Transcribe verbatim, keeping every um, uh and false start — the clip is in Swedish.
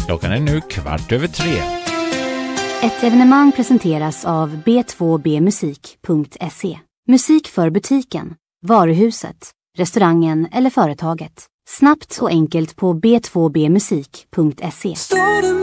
Klockan är nu kvart över tre. Ett evenemang presenteras av b två b musik punkt se. Musik för butiken, varuhuset, restaurangen eller företaget. Snabbt och enkelt på b två b musik punkt se.